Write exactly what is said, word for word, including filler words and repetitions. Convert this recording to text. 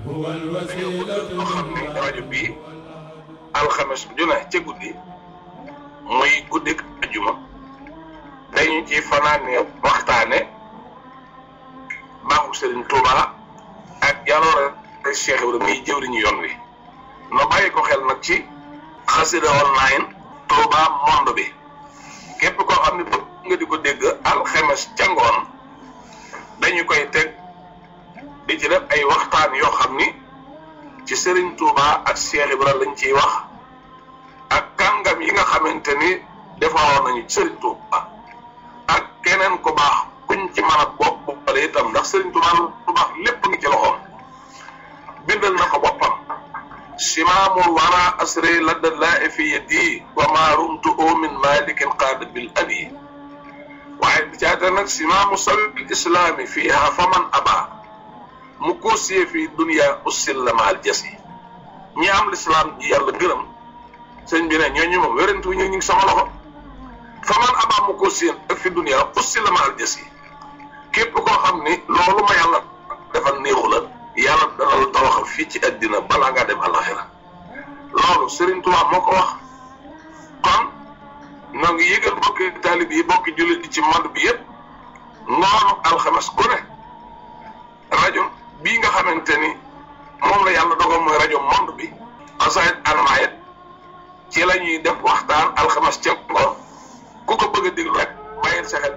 dañoo bëgg xam ni rajo bii alxames ju ne ca guddi muy guddik ajuma dañu ci fanaane waxtaane baaxu Serigne Touba ak jaloore Cheikh Ibrahima muy jëwriñu yoon wi no bàyyi ko xel nag ci xasida online Touba monde bi képp koo xam ne bëgg nga di ko dégg alxames ca ngoon dañu koy teg di ci def ay waxtaan yoo xam ni ci Serigne Touba ak Cheikh Ibrahima lañ ciy wax ak kàngam yi nga xamante ni defaroon nañu Serigne Touba ak keneen ku baax kuñ ci mën a bopp boppale itam ndax Serigne Touba lu baax lépp ngi ci loxoom bindal na ko boppam simaamul wara asri ladda laa fi yadi wa ma rumtu min malikin qaada bil abi waaye bi caata nag simaamu sabil islaami fiiha faman aba mu koosiyee fi dunia ussil maal jasi ñi am lislaam ji yàlla gërëm sëñ bi ne ñooñu moom wérantu ñu ngi sama loxo faman aba mu koosiyee ak fi dunia ussil maal jasi képp koo xam ni loolu ma yàlla defal néexu la yàlla dana la tawaxal fii ci àddina balaa ngaa dem alaxira loolu Serigne Touba moo ko wax kon noo ngi yëgal bokki taalib yi bokki jullit yi ci monde bi yëpp ngoonu alxames ku ne rajo bii nga xamante ni moom la yàlla dogal mooy rajo monde bi asayit almayet ci la ñuy def waxtaan alxames ca ngoon ku ko bëgg a déglu rek bàyyil sa xel